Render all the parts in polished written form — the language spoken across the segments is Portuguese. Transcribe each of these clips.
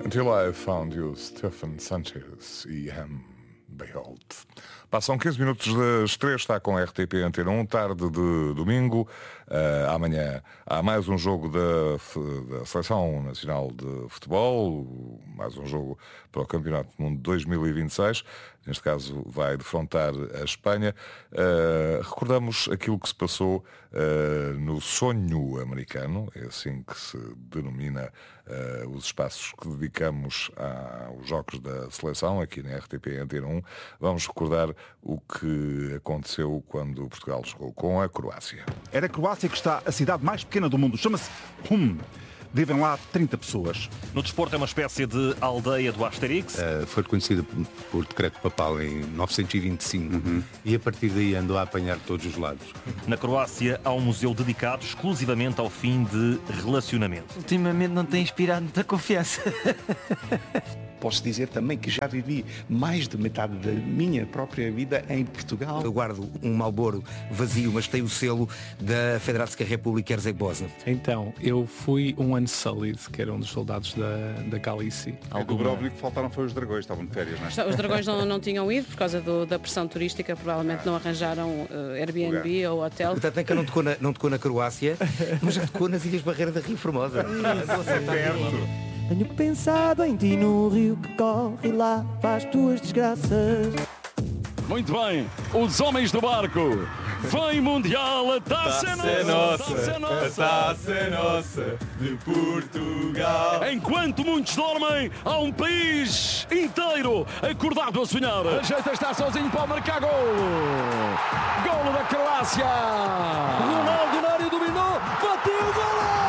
Until I Found You, Stephen Sanchez e Behold. Passam 15 minutos das 3, está com a RTP Antena 1, tarde de domingo. Amanhã há mais um jogo da Seleção Nacional de Futebol, mais um jogo para o Campeonato do Mundo 2026. Neste caso vai defrontar a Espanha. Recordamos aquilo que se passou no sonho americano, é assim que se denomina os espaços que dedicamos aos jogos da seleção, aqui na RTP Antena 1. Vamos recordar o que aconteceu quando Portugal jogou com a Croácia. Era a Croácia que está a cidade mais pequena do mundo, chama-se Hum. Vivem lá 30 pessoas. No desporto é uma espécie de aldeia do Asterix. Foi reconhecida por decreto papal em 925 e a partir daí andou a apanhar todos os lados. Na Croácia há um museu dedicado exclusivamente ao fim de relacionamento. Ultimamente não tem inspirado muita confiança. Posso dizer também que já vivi mais de metade da minha própria vida em Portugal. Eu guardo um Marlboro vazio, mas tem o selo da Federação República Herzegovina. Então, eu fui um ano Salid, que era um dos soldados da Galícia. Do Dubrovnik faltaram foi os dragões, estavam de férias, não é? Os dragões não tinham ido por causa da pressão turística, provavelmente não arranjaram Airbnb ou hotel. Portanto, é que não tocou na Croácia, mas já tocou nas Ilhas Barreira da Rio Formosa. Tenho pensado em ti no rio que corre lá para as tuas desgraças. Muito bem, os homens do barco. Vem Mundial, a taça é nossa, taça é nossa, de Portugal. Enquanto muitos dormem, há um país inteiro acordado a sonhar. Ajeita, está sozinho para marcar golo. Golo da Croácia. Ronaldo na área dominou, bateu, golo!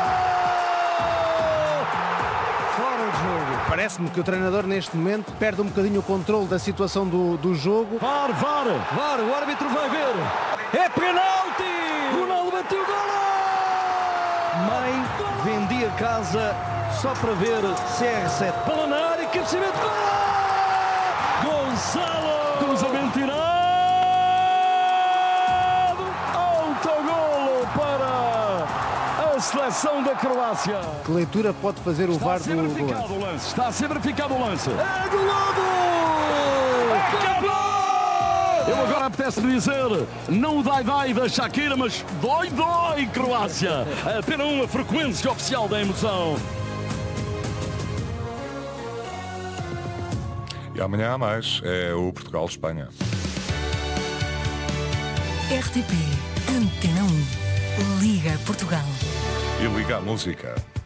Parece-me que o treinador neste momento perde um bocadinho o controle da situação do jogo. VAR, o árbitro vai ver. É penalti! Ronaldo bateu, golo! Mãe vendia casa só para ver CR7. Bola na área, cabeceamento, golo! Gonçalo! Cruzamento tirado! Autogolo para a seleção da Croácia. Que leitura pode fazer o VAR do lance? Está a ser verificado o lance. É golo! Acabou! Eu agora apetece-me dizer, não o dai da Shakira, mas dói, Croácia. Apenas uma frequência oficial da emoção. E amanhã há mais, é o Portugal-Espanha. RTP Antena 1, Liga Portugal. E liga a música.